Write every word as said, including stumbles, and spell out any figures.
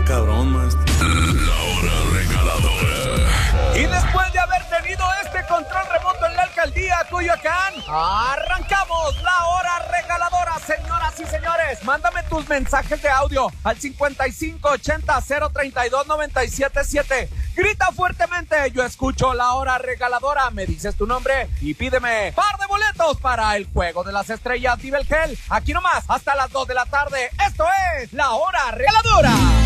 cabrón, maestro. La hora regaladora. Y después de haber tenido este control remoto en la alcaldía Cuyoacán, arrancamos la hora regaladora, señoras y señores. Mándame tus mensajes de audio al cincuenta y cinco ochenta cero treinta y dos noventa y siete siete. Grita fuertemente, yo escucho la hora regaladora. Me dices tu nombre y pídeme par de boletos para el Juego de las Estrellas Nivel Gel. Aquí nomás, hasta las dos de la tarde. Esto es la hora regaladora.